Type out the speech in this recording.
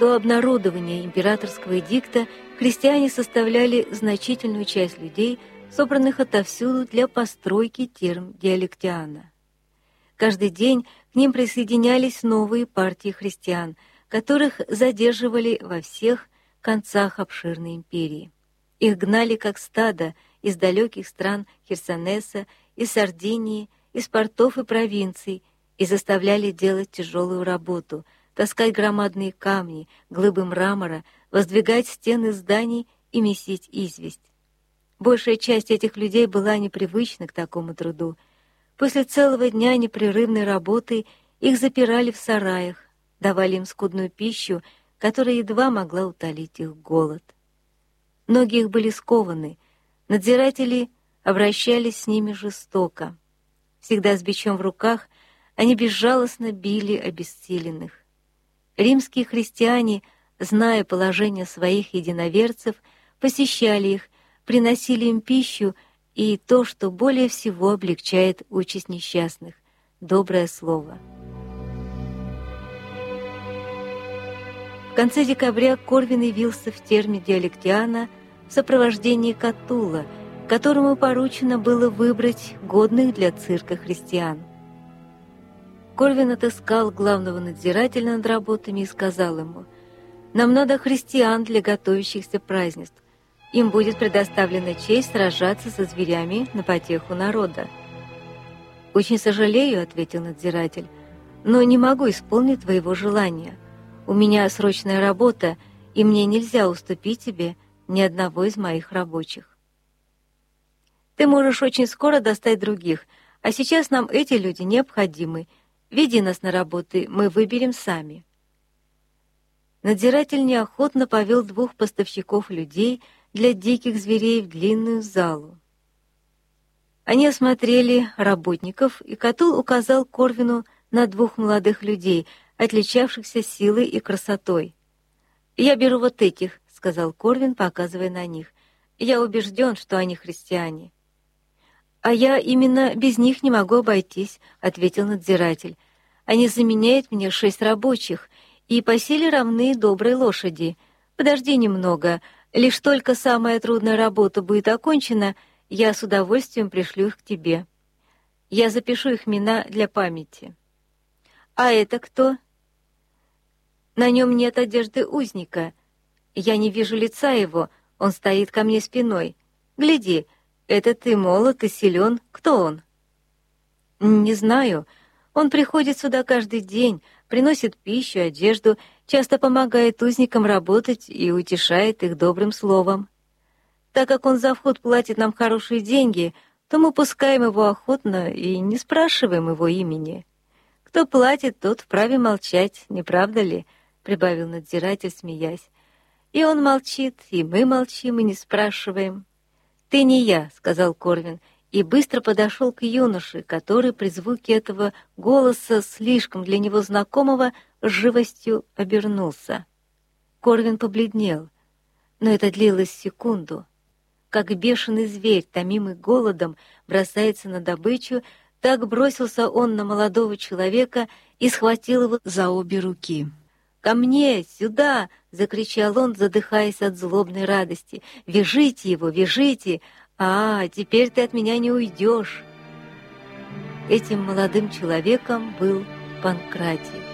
До обнародования императорского эдикта христиане составляли значительную часть людей, собранных отовсюду для постройки терм Диолектиана. Каждый день к ним присоединялись новые партии христиан, которых задерживали во всех концах обширной империи. Их гнали как стадо из далеких стран Херсонеса, из Сардинии, из портов и провинций и заставляли делать тяжелую работу, таскать громадные камни, глыбы мрамора, воздвигать стены зданий и месить известь. Большая часть этих людей была непривычна к такому труду. После целого дня непрерывной работы их запирали в сараях, давали им скудную пищу, которая едва могла утолить их голод. Многие их были скованы, надзиратели обращались с ними жестоко. Всегда с бичом в руках они безжалостно били обессиленных. Римские христиане, зная положение своих единоверцев, посещали их, приносили им пищу и то, что более всего облегчает участь несчастных — доброе слово. В конце декабря Корвин явился в терме Диолектиана в сопровождении Катулла, которому поручено было выбрать годных для цирка христиан. Корвин отыскал главного надзирателя над работами и сказал ему: «Нам надо христиан для готовящихся празднеств. Им будет предоставлена честь сражаться со зверями на потеху народа». «Очень сожалею», — ответил надзиратель, «но не могу исполнить твоего желания. У меня срочная работа, и мне нельзя уступить тебе ни одного из моих рабочих». «Ты можешь очень скоро достать других, а сейчас нам эти люди необходимы. Веди нас на работы, мы выберем сами». Надзиратель неохотно повел 2 поставщиков людей для диких зверей в длинную залу. Они осмотрели работников, и Катул указал Корвину на 2 молодых людей, отличавшихся силой и красотой. «Я беру вот этих», — сказал Корвин, показывая на них. «Я убежден, что они христиане». «А я именно без них не могу обойтись», — ответил надзиратель. «Они заменяют мне 6 рабочих, и по силе равны доброй лошади. Подожди немного, лишь только самая трудная работа будет окончена, я с удовольствием пришлю их к тебе. Я запишу их имена для памяти». «А это кто?» «На нем нет одежды узника. Я не вижу лица его, он стоит ко мне спиной. Гляди, это ты молод и силен. Кто он?» «Не знаю. Он приходит сюда каждый день, приносит пищу, одежду, часто помогает узникам работать и утешает их добрым словом. Так как он за вход платит нам хорошие деньги, то мы пускаем его охотно и не спрашиваем его имени. Кто платит, тот вправе молчать, не правда ли?» — прибавил надзиратель, смеясь. «И он молчит, и мы молчим и не спрашиваем». «Ты не я», — сказал Корвин, и быстро подошел к юноше, который при звуке этого голоса, слишком для него знакомого, с живостью обернулся. Корвин побледнел, но это длилось секунду. Как бешеный зверь, томимый голодом, бросается на добычу, так бросился он на молодого человека и схватил его за обе руки. «Ко мне, сюда!» — закричал он, задыхаясь от злобной радости. «Вяжите его, вяжите! Теперь ты от меня не уйдешь!» Этим молодым человеком был Панкратий.